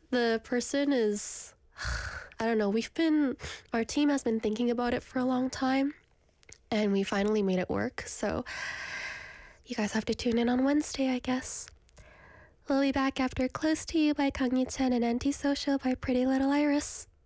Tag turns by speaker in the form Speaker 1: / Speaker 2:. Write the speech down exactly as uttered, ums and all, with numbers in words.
Speaker 1: The person is, I don't know, we've been, our team has been thinking about it for a long time, and we finally made it work, so you guys have to tune in on Wednesday, I guess. We'll be back after Close to You by Kang Yi-chen and Antisocial by Pretty Little Iris.